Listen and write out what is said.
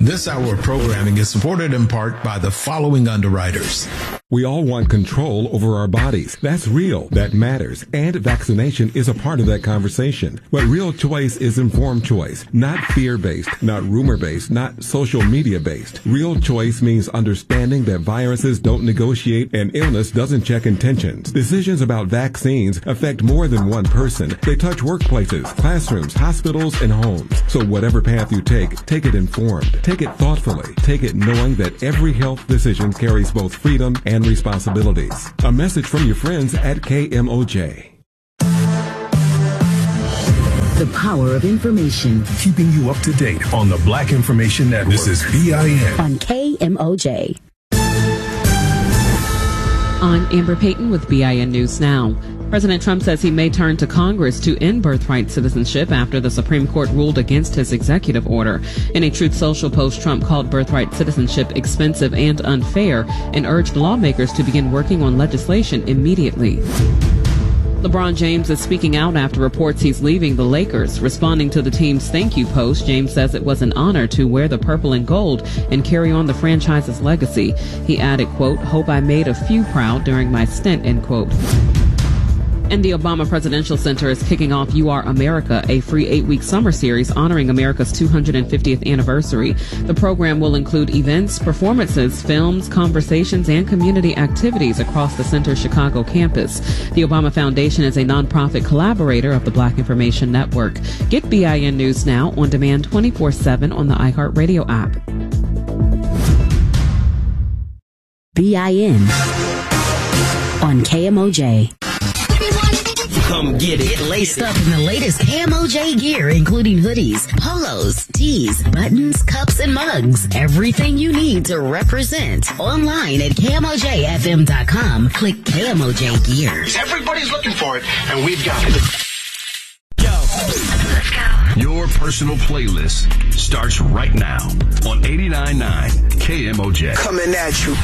This hour of programming is supported in part by the following underwriters. We all want control over our bodies. That's real. That matters. And vaccination is a part of that conversation. But real choice is informed choice, not fear-based, not rumor-based, not social media-based. Real choice means understanding that viruses don't negotiate and illness doesn't check intentions. Decisions about vaccines affect more than one person. They touch workplaces, classrooms, hospitals, and homes. So whatever path you take it informed. Take it thoughtfully. Take it knowing that every health decision carries both freedom and responsibilities. A message from your friends at KMOJ. The power of information. Keeping you up to date on the Black Information Network. This is BIN. On KMOJ. I'm Amber Payton with BIN News Now. President Trump says he may turn to Congress to end birthright citizenship after the Supreme Court ruled against his executive order. In a Truth Social post, Trump called birthright citizenship expensive and unfair and urged lawmakers to begin working on legislation immediately. LeBron James is speaking out after reports he's leaving the Lakers. Responding to the team's thank you post, James says it was an honor to wear the purple and gold and carry on the franchise's legacy. He added, quote, "Hope I made a few proud during my stint," end quote. And the Obama Presidential Center is kicking off You Are America, a free 8-week summer series honoring America's 250th anniversary. The program will include events, performances, films, conversations, and community activities across the center's Chicago campus. The Obama Foundation is a nonprofit collaborator of the Black Information Network. Get BIN News Now on demand 24/7 on the iHeartRadio app. BIN on KMOJ. Come get it. Get laced up in the latest KMOJ gear, including hoodies, polos, tees, buttons, cups, and mugs. Everything you need to represent. Online at KMOJFM.com. Click KMOJ Gears. Everybody's looking for it, and we've got it. Yo. Let's go. Your personal playlist starts right now on 89.9 KMOJ. Coming at you.